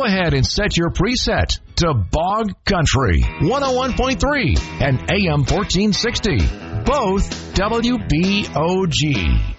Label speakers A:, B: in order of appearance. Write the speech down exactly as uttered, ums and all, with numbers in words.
A: ahead and set your preset to Bog Country one oh one point three and A M fourteen sixty, both W B O G.